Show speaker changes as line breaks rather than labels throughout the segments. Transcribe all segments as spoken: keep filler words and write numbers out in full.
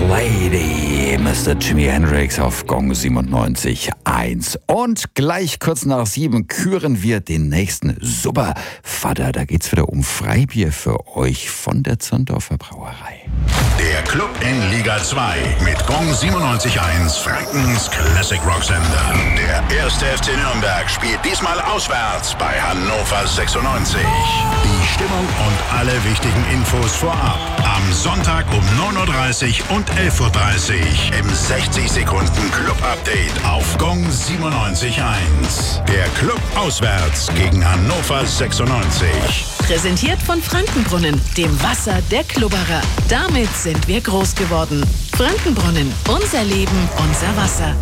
Lady, Mister Jimi Hendrix auf Gong siebenundneunzig Komma eins. Und gleich kurz nach sieben küren wir den nächsten Supervater. Da geht's wieder um Freibier für euch von der Zondorfer Brauerei.
Der Club in Liga zwei mit Gong siebenundneunzig Komma eins, Frankens Classic Rock Sender. Der erste F C Nürnberg spielt diesmal auswärts bei Hannover sechsundneunzig. Die Stimmung und alle wichtigen Infos vorab. Am Sonntag um neun Uhr dreißig und elf Uhr dreißig im sechzig Sekunden Club Update auf Gong siebenundneunzig Komma eins. Der Club auswärts gegen Hannover sechsundneunzig.
Präsentiert von Frankenbrunnen, dem Wasser der Klubberer. Damit sind wir groß geworden. Frankenbrunnen, unser Leben, unser Wasser.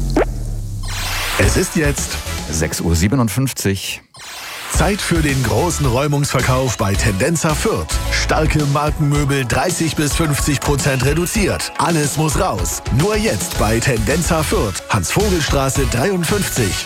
Es ist jetzt
sechs Uhr siebenundfünfzig.
Zeit für den großen Räumungsverkauf bei Tendenza Fürth. Starke Markenmöbel dreißig bis fünfzig Prozent reduziert. Alles muss raus. Nur jetzt bei Tendenza Fürth. Hans-Vogel-Straße dreiundfünfzig.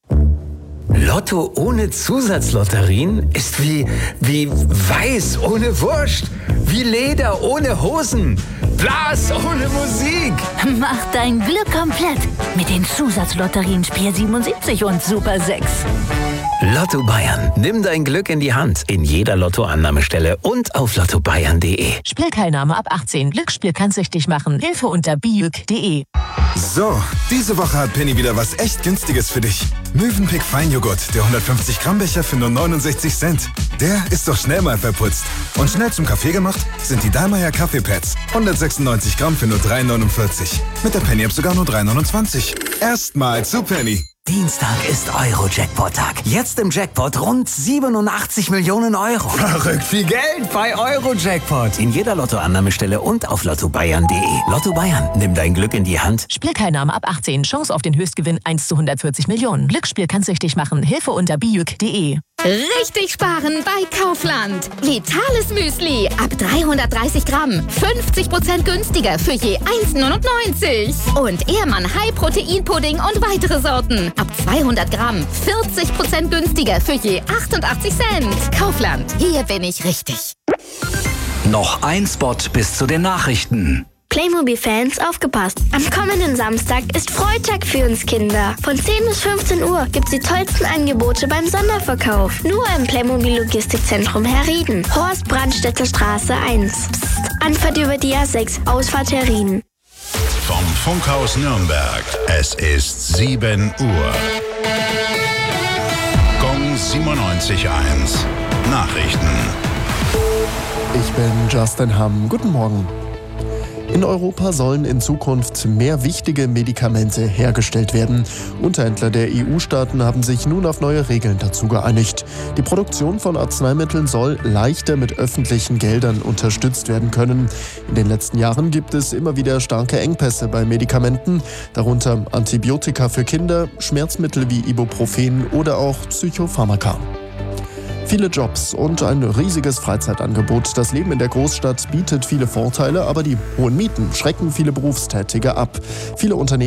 Lotto ohne Zusatzlotterien ist wie, wie Weiß ohne Wurst, wie Leder ohne Hosen, Blas ohne Musik.
Mach dein Glück komplett mit den Zusatzlotterien Spiel siebenundsiebzig und Super sechs.
Lotto Bayern. Nimm dein Glück in die Hand. In jeder Lottoannahmestelle und auf lotto bayern punkt de.
Spielteilnahme ab achtzehn. Glücksspiel kann süchtig machen. Hilfe unter biuk punkt de.
So, diese Woche hat Penny wieder was echt Günstiges für dich. Mövenpick Feinjoghurt, der hundertfünfzig Gramm Becher für nur neunundsechzig Cent. Der ist doch schnell mal verputzt. Und schnell zum Kaffee gemacht sind die Dallmayr Kaffeepads. hundertsechsundneunzig Gramm für nur drei neunundvierzig. Mit der Penny-App sogar nur drei neunundzwanzig. Erstmal zu Penny.
Dienstag ist Euro-Jackpot-Tag. Jetzt im Jackpot rund siebenundachtzig Millionen Euro.
Verrückt viel Geld bei Euro-Jackpot.
In jeder Lottoannahmestelle und auf lotto bayern punkt de. Lotto Bayern, nimm dein Glück in die Hand.
Spielteilnahme ab achtzehn. Chance auf den Höchstgewinn eins zu hundertvierzig Millionen. Glücksspiel kann süchtig machen. Hilfe unter biuk punkt de.
Richtig sparen bei Kaufland. Vitales Müsli ab dreihundertdreißig Gramm. fünfzig Prozent günstiger für je eins neunundneunzig. Und Ehrmann High Protein Pudding und weitere Sorten. Ab zweihundert Gramm. vierzig Prozent günstiger für je achtundachtzig Cent. Kaufland. Hier bin ich richtig.
Noch ein Spot bis zu den Nachrichten.
Playmobil-Fans, aufgepasst! Am kommenden Samstag ist Freitag für uns Kinder. Von zehn bis fünfzehn Uhr gibt's die tollsten Angebote beim Sonderverkauf. Nur im Playmobil-Logistikzentrum Herrieden. Horst Brandstätter Straße eins. Psst. Anfahrt über die A sechs, Ausfahrt Herrieden.
Vom Funkhaus Nürnberg. Es ist sieben Uhr. Gong siebenundneunzig Komma eins. Nachrichten.
Ich bin Justin Hamm. Guten Morgen. In Europa sollen in Zukunft mehr wichtige Medikamente hergestellt werden. Unterhändler der E U-Staaten haben sich nun auf neue Regeln dazu geeinigt. Die Produktion von Arzneimitteln soll leichter mit öffentlichen Geldern unterstützt werden können. In den letzten Jahren gibt es immer wieder starke Engpässe bei Medikamenten, darunter Antibiotika für Kinder, Schmerzmittel wie Ibuprofen oder auch Psychopharmaka. Viele Jobs und ein riesiges Freizeitangebot. Das Leben in der Großstadt bietet viele Vorteile, aber die hohen Mieten schrecken viele Berufstätige ab. Viele Unternehmen